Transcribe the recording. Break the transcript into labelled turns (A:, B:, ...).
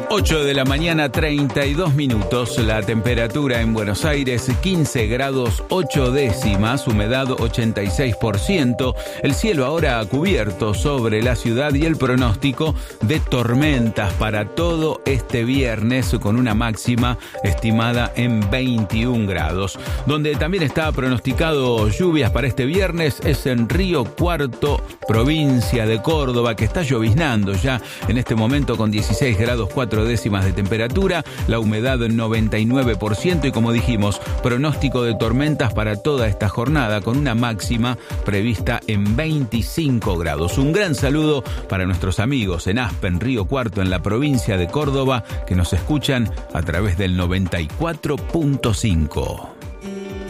A: 8 de la mañana, 32 minutos. La temperatura en Buenos Aires, 15 grados 8 décimas, humedad 86%. El cielo ahora cubierto sobre la ciudad y el pronóstico de tormentas para todo este viernes con una máxima estimada en 21 grados. Donde también está pronosticado lluvias para este viernes es en Río Cuarto, provincia de Córdoba, que está lloviznando ya en este momento con 16 grados 4 décimas de temperatura, la humedad 99% y, como dijimos, pronóstico de tormentas para toda esta jornada con una máxima prevista en 25 grados. Un gran saludo para nuestros amigos en Aspen, Río Cuarto, en la provincia de Córdoba, que nos escuchan a través del 94.5.